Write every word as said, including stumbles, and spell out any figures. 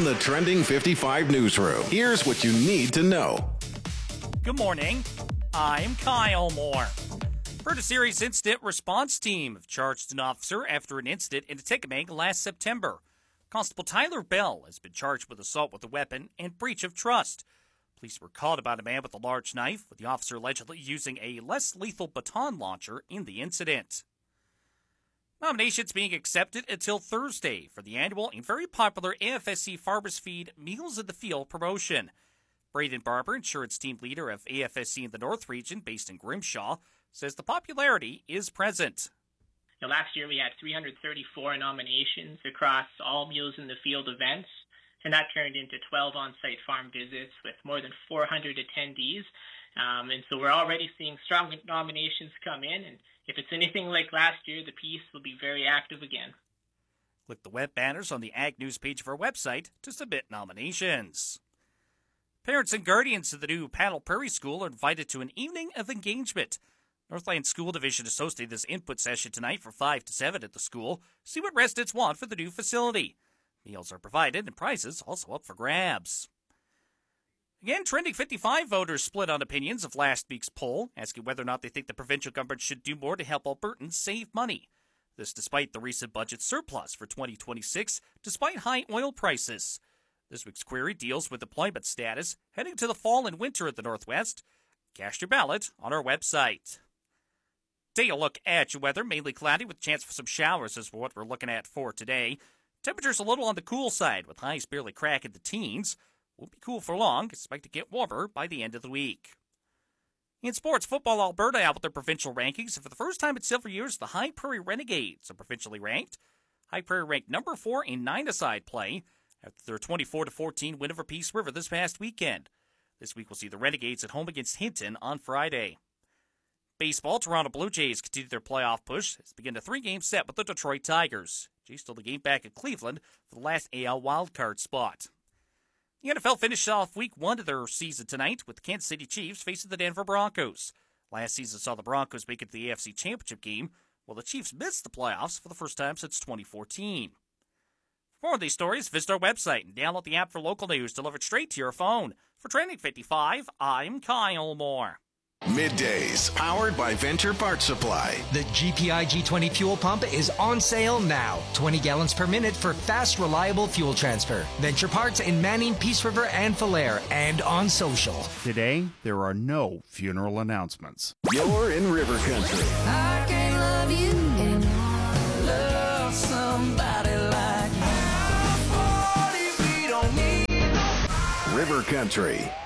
the Trending fifty-five newsroom. Here's what you need to know. Good morning. I'm Kyle Moore. Heard a Series Incident Response Team have charged an officer after an incident in Atikamekw last September. Constable Tyler Bell has been charged with assault with a weapon and breach of trust. Police were called about a man with a large knife, with the officer allegedly using a less lethal baton launcher in the incident. Nominations being accepted until Thursday for the annual and very popular A F S C Farmers Feed Meals in the Field promotion. Braden Barber, insurance team leader of A F S C in the North Region, based in Grimshaw, says the popularity is present. Now, last year we had three hundred thirty-four nominations across all Meals in the Field events, and that turned into twelve on-site farm visits with more than four hundred attendees. Um, and so we're already seeing strong nominations come in, and if it's anything like last year, the piece will be very active again. Click the web banners on the Ag News page of our website to submit nominations. Parents and guardians of the new Paddle Prairie School are invited to an evening of engagement. Northland School Division is hosting this input session tonight from five to seven at the school. See what residents want for the new facility. Meals are provided and prizes also up for grabs. Again, Trending fifty-five voters split on opinions of last week's poll, asking whether or not they think the provincial government should do more to help Albertans save money. This despite the recent budget surplus for twenty twenty-six, despite high oil prices. This week's query deals with employment status heading to the fall and winter at the Northwest. Cast your ballot on our website. Take a look at your weather. Mainly cloudy with chance for some showers is what we're looking at for today. Temperatures a little on the cool side with highs barely cracking the teens. Won't be cool for long. Expect to get warmer by the end of the week. In sports, Football Alberta out with their provincial rankings. And for the first time in several years, the High Prairie Renegades are provincially ranked. High Prairie ranked number four in nine-a-side play after their twenty-four to fourteen win over Peace River this past weekend. This week we'll see the Renegades at home against Hinton on Friday. Baseball, Toronto Blue Jays continue their playoff push as they begin a three-game set with the Detroit Tigers. Jays still the game back at Cleveland for the last A L wildcard spot. The N F L finished off week one of their season tonight with the Kansas City Chiefs facing the Denver Broncos. Last season saw the Broncos make it to the A F C Championship game, while the Chiefs missed the playoffs for the first time since twenty fourteen. For more of these stories, visit our website and download the app for local news delivered straight to your phone. For Trending fifty-five, I'm Kyle Moore. Middays, powered by Venture Parts Supply. The G P I G twenty fuel pump is on sale now. twenty gallons per minute for fast, reliable fuel transfer. Venture Parts in Manning, Peace River, and Falher, and on social. Today, there are no funeral announcements. You're in River Country. I can't love you and love somebody like me. River Country.